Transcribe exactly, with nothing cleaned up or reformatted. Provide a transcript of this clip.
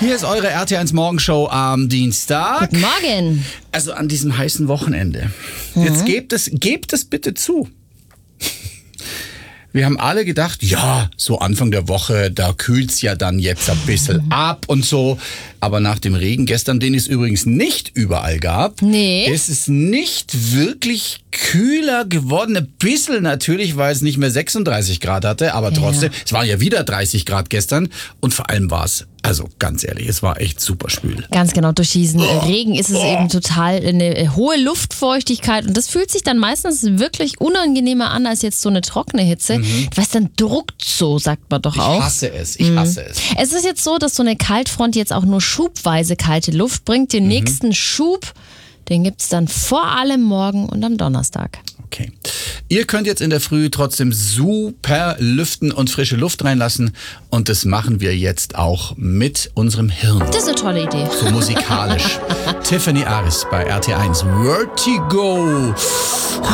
Hier ist eure R T eins Morgenshow am Dienstag. Guten Morgen. Also an diesem heißen Wochenende. Mhm. Jetzt gebt es, gebt es bitte zu. Wir haben alle gedacht, ja, so Anfang der Woche, da kühlt's ja dann jetzt ein bisschen ab und so. Aber nach dem Regen gestern, den es übrigens nicht überall gab, nee. ist es nicht wirklich kühler geworden. Ein bisschen natürlich, weil es nicht mehr sechsunddreißig Grad hatte, aber trotzdem, ja. Es waren ja wieder dreißig Grad gestern. Und vor allem war es, also ganz ehrlich, es war echt super schwül. Ganz genau, durch diesen Oh. Regen ist es Oh. eben total eine hohe Luftfeuchtigkeit und das fühlt sich dann meistens wirklich unangenehmer an als jetzt so eine trockene Hitze, mhm. weil es dann druckt so, sagt man doch auch. Ich hasse es, ich hasse mhm. es. Es ist jetzt so, dass so eine Kaltfront jetzt auch nur schubweise kalte Luft bringt. Den mhm. nächsten Schub, den gibt es dann vor allem morgen und am Donnerstag. Okay. Ihr könnt jetzt in der Früh trotzdem super lüften und frische Luft reinlassen. Und das machen wir jetzt auch mit unserem Hirn. Das ist eine tolle Idee. So musikalisch. Tiffany Aris bei R T eins. Vertigo.